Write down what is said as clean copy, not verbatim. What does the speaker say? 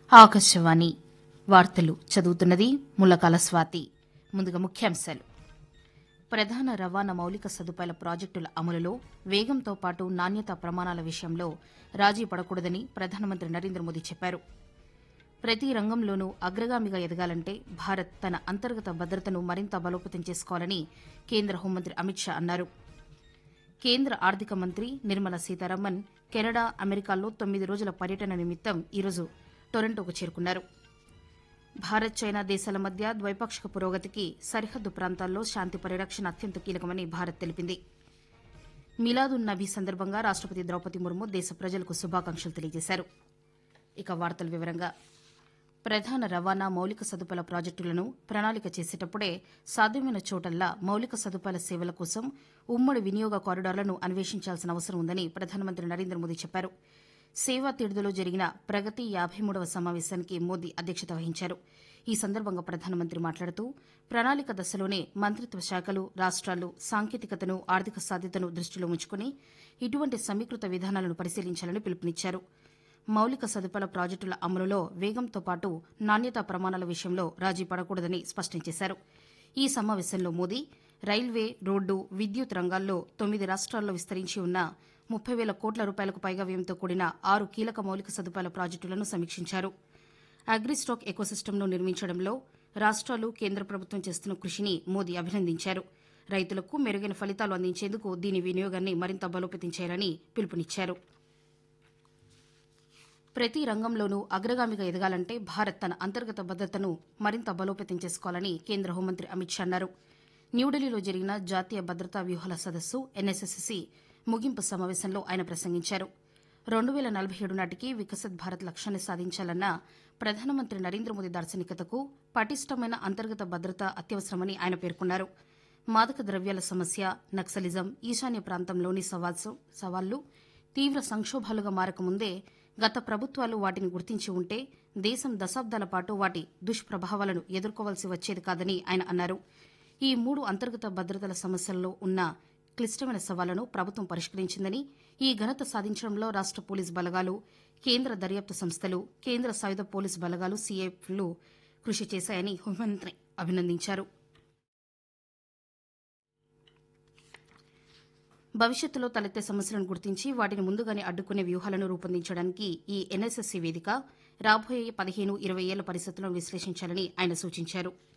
ఆకాశవాణి వార్తలు చదువుతున్నది ముల్లకాల స్వాతి. ముందుగా ముఖ్యాంశాలు. ప్రధాన రవాణా మౌలిక సదుపాయాల ప్రాజెక్టుల అమలులో వేగంతో పాటు నాణ్యతా ప్రమాణాల విషయంలో రాజీ పడకూడదని ప్రధానమంత్రి నరేంద్ర మోదీ చెప్పారు. ప్రతి రంగంలోనూ అగ్రగామిగా ఎదగాలంటే భారత్ తన అంతర్గత భద్రతను మరింత బలోపేతం చేసుకోవాలని కేంద్ర హోంమంత్రి అమిత్ షా అన్నారు. కేంద్ర ఆర్థిక మంత్రి నిర్మలా సీతారామన్ కెనడా, అమెరికాల్లో 9 రోజుల పర్యటన నిమిత్తం ఈరోజు టొరంటోకు చేరుకున్నారు. భారత్, చైనా దేశాల మధ్య ద్వైపాక్షిక పురోగతికి సరిహద్దు ప్రాంతాల్లో శాంతి పరిరక్షణ అత్యంత కీలకమని భారత్ తెలిపింది. మిలాదున్ నబీ సందర్భంగా రాష్టపతి ద్రౌపది ముర్ము దేశ ప్రజలకు శుభాకాంక్షలు తెలియజేశారు. ఇక వార్తల వివరంగా. ప్రధాన రవాణా మౌలిక సదుపాయాల ప్రాజెక్టులను ప్రణాళిక చేసేటప్పుడే సాధ్యమైన చోటల్లా మౌలిక సదుపాయాల సేవల కోసం ఉమ్మడి వినియోగ కారిడార్లను అన్వేషించాల్సిన అవసరం ఉందని ప్రధానమంత్రి నరేంద్ర మోదీ చెప్పారు. సేవా తీర్థలో జరిగిన ప్రగతి 53వ సమావేశానికి మోదీ అధ్యక్షత వహించారు. ఈ సందర్భంగా ప్రధానమంత్రి మాట్లాడుతూ ప్రణాళిక దశలోనే మంత్రిత్వ శాఖలు, రాష్ట్రాలు సాంకేతికతను, ఆర్థిక సాధ్యతను దృష్టిలో ఉంచుకుని ఇటువంటి సమీకృత విధానాలను పరిశీలించాలని పిలుపునిచ్చారు. మౌలిక సదుపాయాల ప్రాజెక్టుల అమలులో వేగంతో పాటు నాణ్యతా ప్రమాణాల విషయంలో రాజీ పడకూడదని స్పష్టం చేశారు. ఈ సమావేశంలో మోదీ రైల్వే, రోడ్డు, విద్యుత్ రంగాల్లో 9 రాష్ట్రాల్లో విస్తరించి ఉన్న 30,000 కోట్ల రూపాయలకు పైగా వ్యయంతో కూడిన 6 కీలక మౌలిక సదుపాయాల ప్రాజెక్టులను సమీక్షించారు. అగ్రిస్టాక్ ఎకోసిస్టమ్ను నిర్మించడంలో రాష్ట్రాలు, కేంద్ర ప్రభుత్వం చేస్తున్న కృషిని మోదీ అభినందించారు. రైతులకు మెరుగైన ఫలితాలు అందించేందుకు దీని వినియోగాన్ని మరింత బలోపేతం చేయాలని పిలుపునిచ్చారు. ప్రతి రంగంలోనూ అగ్రగామిగా ఎదగాలంటే భారత్ తన అంతర్గత భద్రతను మరింత బలోపేతం చేసుకోవాలని కేంద్ర హోంమంత్రి అమిత్ షా అన్నారు. న్యూఢిల్లీలో జరిగిన జాతీయ భద్రతా వ్యూహాల సదస్సు ఎన్ఎస్ఎస్సి ముగింపు సమావేశంలో ఆయన ప్రసంగించారు. 2047 నాటికి వికసిత్ భారత్ లక్ష్యాన్ని సాధించాలన్న ప్రధానమంత్రి నరేంద్ర మోదీ దార్శనికతకు పటిష్టమైన అంతర్గత భద్రత అత్యవసరమని ఆయన పేర్కొన్నారు. మాదక ద్రవ్యాల సమస్య, నక్సలిజం, ఈశాన్య ప్రాంతంలోని సవాళ్లు తీవ్ర సంక్షోభాలుగా మారకముందే గత ప్రభుత్వాలు వాటిని గుర్తించి ఉంటే దేశం దశాబ్దాల పాటు వాటి దుష్ప్రభావాలను ఎదుర్కోవాల్సి వచ్చేది కాదని ఆయన అన్నారు. ఈ 3 అంతర్గత భద్రతల సమస్యల్లో ఉన్న క్లిష్టమైన సవాళ్లను ప్రభుత్వం పరిష్కరించిందని, ఈ ఘనత సాధించడంలో రాష్ట పోలీసు బలగాలు, కేంద్ర దర్యాప్తు సంస్థలు, కేంద్ర సాయుధ పోలీసు బలగాలు సీఏఎఫ్లు కృషి చేశాయని హోంమంత్రి అభినందించారు. భవిష్యత్తులో తలెత్తే సమస్యలను గుర్తించి వాటిని ముందుగానే అడ్డుకునే వ్యూహాలను రూపొందించడానికి ఈ ఎన్ఎస్ఎస్సీ వేదిక రాబోయే 15-20 ఏళ్ల పరిస్థితులను విశ్లేషించాలని ఆయన సూచించారు.